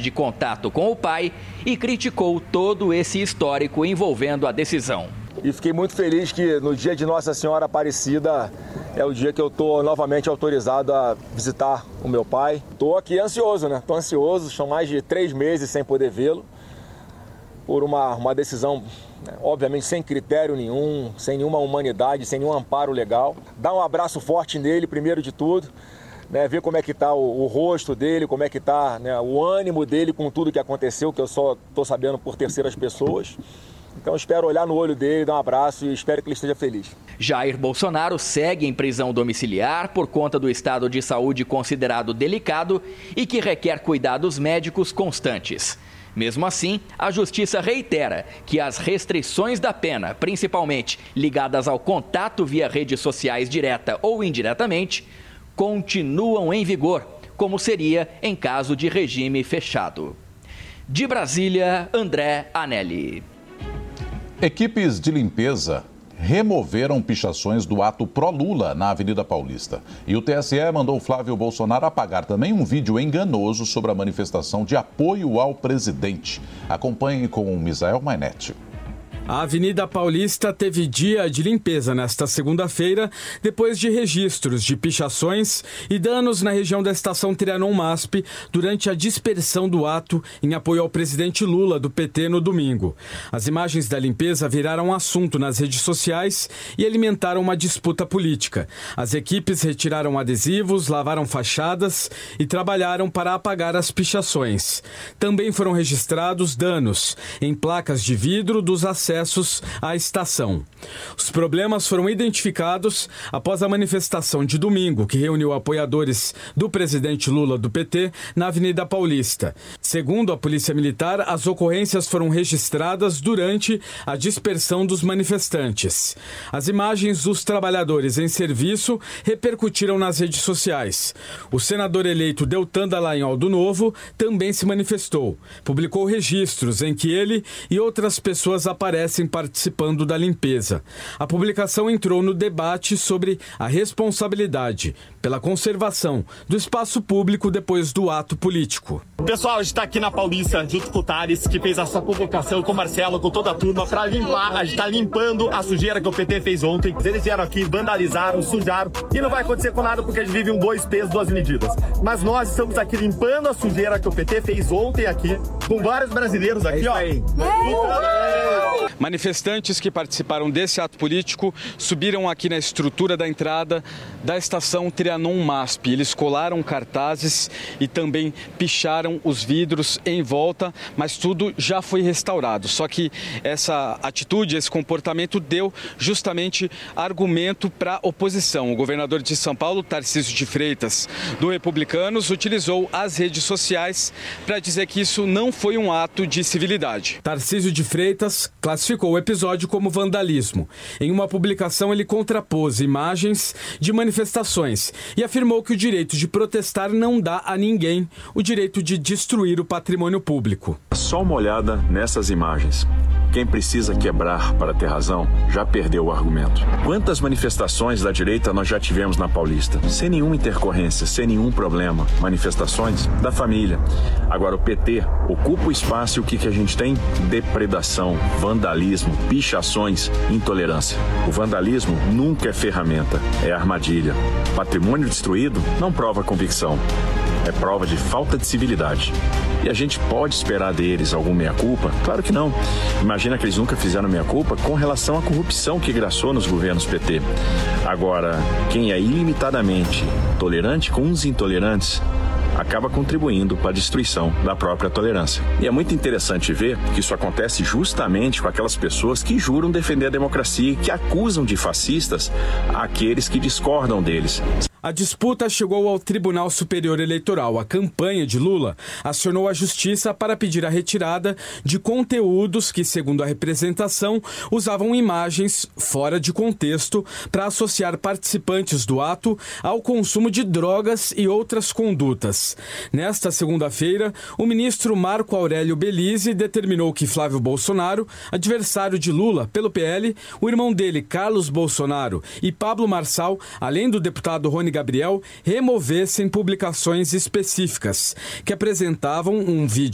de contato com o pai e criticou todo esse histórico envolvendo a decisão. E fiquei muito feliz que no dia de Nossa Senhora Aparecida é o dia que eu estou novamente autorizado a visitar o meu pai. Estou aqui ansioso, né? Estou ansioso, são mais de 3 meses sem poder vê-lo, por uma decisão, obviamente, sem critério nenhum, sem nenhuma humanidade, sem nenhum amparo legal. Dar um abraço forte nele, primeiro de tudo, né? Ver como é que está o rosto dele, como é que está, né, o ânimo dele com tudo que aconteceu, que eu só estou sabendo por terceiras pessoas. Então espero olhar no olho dele, dar um abraço e espero que ele esteja feliz. Jair Bolsonaro segue em prisão domiciliar por conta do estado de saúde considerado delicado e que requer cuidados médicos constantes. Mesmo assim, a Justiça reitera que as restrições da pena, principalmente ligadas ao contato via redes sociais direta ou indiretamente, continuam em vigor, como seria em caso de regime fechado. De Brasília, André Anelli. Equipes de limpeza removeram pichações do ato pró-Lula na Avenida Paulista. E o TSE mandou Flávio Bolsonaro apagar também um vídeo enganoso sobre a manifestação de apoio ao presidente. Acompanhe com o Misael Mainetti. A Avenida Paulista teve dia de limpeza nesta segunda-feira, depois de registros de pichações e danos na região da estação Trianon-MASP durante a dispersão do ato em apoio ao presidente Lula do PT no domingo. As imagens da limpeza viraram assunto nas redes sociais e alimentaram uma disputa política. As equipes retiraram adesivos, lavaram fachadas e trabalharam para apagar as pichações. Também foram registrados danos em placas de vidro dos acessos à estação. Os problemas foram identificados após a manifestação de domingo, que reuniu apoiadores do presidente Lula do PT na Avenida Paulista. Segundo a Polícia Militar, as ocorrências foram registradas durante a dispersão dos manifestantes. As imagens dos trabalhadores em serviço repercutiram nas redes sociais. O senador eleito Deltan Dallagnol do Novo também se manifestou. Publicou registros em que ele e outras pessoas aparecem participando da limpeza. A publicação entrou no debate sobre a responsabilidade pela conservação do espaço público depois do ato político. Pessoal, a gente está aqui na Paulista, junto com o Thales, que fez a sua publicação, com o Marcelo, com toda a turma, para limpar. A gente está limpando a sujeira que o PT fez ontem. Eles vieram aqui, vandalizaram, sujaram, e não vai acontecer com nada porque a gente vive um 2 pesos, 2 medidas. Mas nós estamos aqui limpando a sujeira que o PT fez ontem aqui, com vários brasileiros aqui, ó. Manifestantes que participaram desse ato político subiram aqui na estrutura da entrada da estação Trianon-MASP. Eles colaram cartazes e também picharam os vidros em volta, mas tudo já foi restaurado. Só que essa atitude, esse comportamento deu justamente argumento para a oposição. O governador de São Paulo, Tarcísio de Freitas, do Republicanos, utilizou as redes sociais para dizer que isso não foi um ato de civilidade. Tarcísio de Freitas classificou o episódio como vandalismo. Em uma publicação, ele contrapôs imagens de manifestações e afirmou que o direito de protestar não dá a ninguém o direito de destruir o patrimônio público. Só uma olhada nessas imagens. Quem precisa quebrar para ter razão já perdeu o argumento. Quantas manifestações da direita nós já tivemos na Paulista? Sem nenhuma intercorrência, sem nenhum problema. Manifestações da família. Agora o PT ocupa o espaço e o que a gente tem? Depredação, vandalismo, pichações, intolerância. O vandalismo nunca é ferramenta, é armadilha. Patrimônio destruído não prova convicção. É prova de falta de civilidade. E a gente pode esperar deles algum meia-culpa? Claro que não. Imagina que eles nunca fizeram meia-culpa com relação à corrupção que graçou nos governos PT. Agora, quem é ilimitadamente tolerante com os intolerantes acaba contribuindo para a destruição da própria tolerância. E é muito interessante ver que isso acontece justamente com aquelas pessoas que juram defender a democracia e que acusam de fascistas aqueles que discordam deles. A disputa chegou ao Tribunal Superior Eleitoral. A campanha de Lula acionou a Justiça para pedir a retirada de conteúdos que, segundo a representação, usavam imagens fora de contexto para associar participantes do ato ao consumo de drogas e outras condutas. Nesta segunda-feira, o ministro Marco Aurélio Belize determinou que Flávio Bolsonaro, adversário de Lula pelo PL, o irmão dele, Carlos Bolsonaro, e Pablo Marçal, além do deputado Rony Gabriel, removessem publicações específicas que apresentavam um vídeo